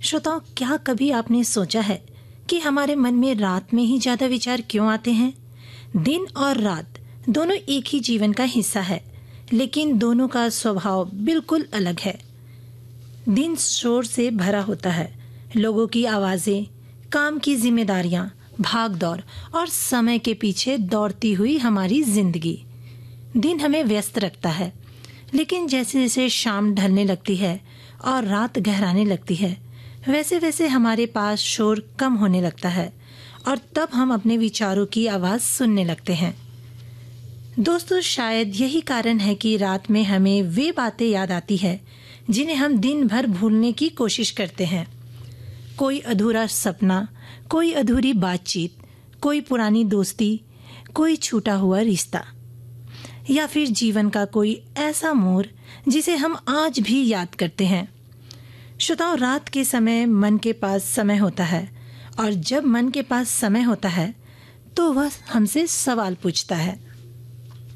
श्रोताओं, क्या कभी आपने सोचा है कि हमारे मन में रात में ही ज्यादा विचार क्यों आते हैं? दिन और रात दोनों एक ही जीवन का हिस्सा है, लेकिन दोनों का स्वभाव बिल्कुल अलग है। दिन शोर से भरा होता है, लोगों की आवाजें, काम की जिम्मेदारियां, भाग दौड़ और समय के पीछे दौड़ती हुई हमारी जिंदगी। दिन हमें व्यस्त रखता है, लेकिन जैसे जैसे शाम ढलने लगती है और रात गहराने लगती है, वैसे वैसे हमारे पास शोर कम होने लगता है और तब हम अपने विचारों की आवाज सुनने लगते हैं। दोस्तों, शायद यही कारण है कि रात में हमें वे बातें याद आती है जिन्हें हम दिन भर भूलने की कोशिश करते हैं। कोई अधूरा सपना, कोई अधूरी बातचीत, कोई पुरानी दोस्ती, कोई छूटा हुआ रिश्ता, या फिर जीवन का कोई ऐसा मोड़ जिसे हम आज भी याद करते हैं। श्रोताओ, रात के समय मन के पास समय होता है, और जब मन के पास समय होता है तो वह हमसे सवाल पूछता है।